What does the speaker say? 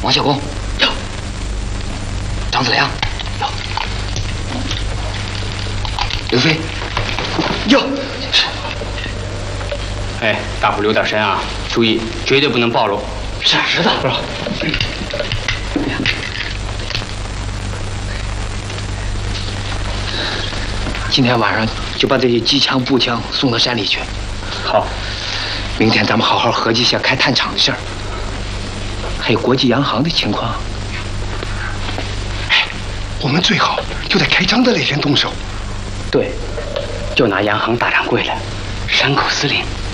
王小公有，张子良有，刘飞有。是。 哎，大伙留点神啊，注意，绝对不能暴露。 是，知道。是吧？今天晚上就把这些机枪、步枪送到山里去。 好。 明天咱们好好合计一下开炭厂的事儿，还有国际洋行的情况。 哎，我们最好就在开张的那天动手。 对，就拿洋行大掌柜的山口司令